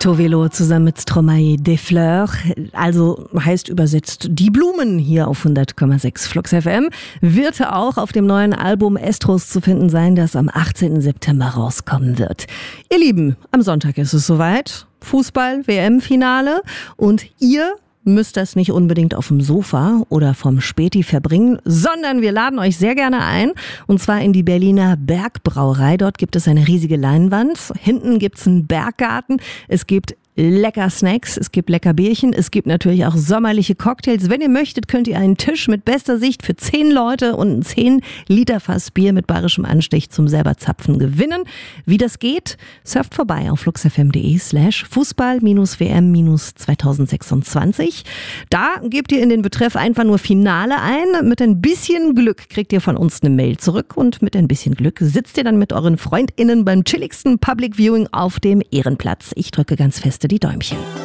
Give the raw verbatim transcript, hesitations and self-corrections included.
Tovelo zusammen mit Stromae des Fleurs, also heißt übersetzt die Blumen hier auf hundert Komma sechs Flux F M, wird auch auf dem neuen Album Estros zu finden sein, das am achtzehnten September rauskommen wird. Ihr Lieben, am Sonntag ist es soweit, Fußball-W M-Finale und ihr müsst das nicht unbedingt auf dem Sofa oder vom Späti verbringen, sondern wir laden euch sehr gerne ein, und zwar in die Berliner Bergbrauerei. Dort gibt es eine riesige Leinwand, hinten gibt es einen Berggarten, es gibt lecker Snacks, es gibt lecker Bierchen, es gibt natürlich auch sommerliche Cocktails. Wenn ihr möchtet, könnt ihr einen Tisch mit bester Sicht für zehn Leute und ein zehn Liter Fass Bier mit bayerischem Anstich zum selber Zapfen gewinnen. Wie das geht, surft vorbei auf fluxfm.de slash Fußball-W M-zweitausendsechsundzwanzig. Da gebt ihr in den Betreff einfach nur Finale ein. Mit ein bisschen Glück kriegt ihr von uns eine Mail zurück und mit ein bisschen Glück sitzt ihr dann mit euren FreundInnen beim chilligsten Public Viewing auf dem Ehrenplatz. Ich drücke ganz fest die Däumchen.